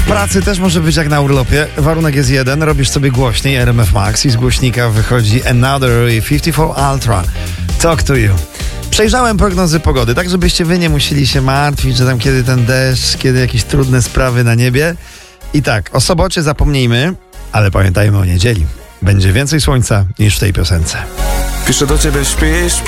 pracy też może być jak na urlopie. Warunek jest jeden, robisz sobie głośniej RMF Max i z głośnika wychodzi Another 54 Ultra. Talk to you. Przejrzałem prognozy pogody, tak żebyście wy nie musieli się martwić, że tam kiedy ten deszcz, kiedy jakieś trudne sprawy na niebie. I tak, o sobocie zapomnijmy, ale pamiętajmy o niedzieli. Będzie więcej słońca niż w tej piosence. Piszę do ciebie, śpisz.